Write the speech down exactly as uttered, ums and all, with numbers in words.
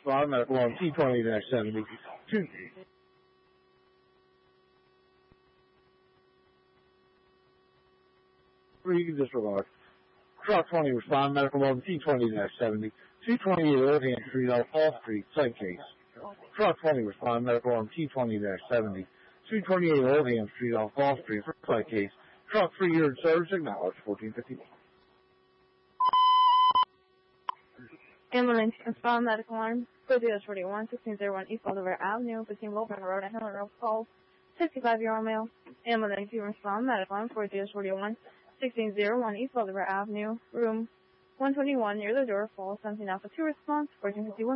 respond, medical on T twenty seventy. Two. Three, disregard. Truck twenty, respond, medical on T twenty seventy. two twenty-eight Oldham Street, off Fall Street, site case. Truck twenty, respond, medical on T twenty seventy. two twenty-eight Oldham Street, off Fall Street, site case. Truck three, year service, acknowledged, fourteen fifty-one. Ambulance, respond, medical arm, code zero forty-one, sixteen oh one East Boulevard Avenue, between Wilburn Road and Hill Road, call fifty-five-year-old male. Ambulance, you respond, medical arm, code zero forty-one, sixteen oh one East Boulevard Avenue, room one twenty-one, near the door, fall, something alpha two response, fourteen fifty-one.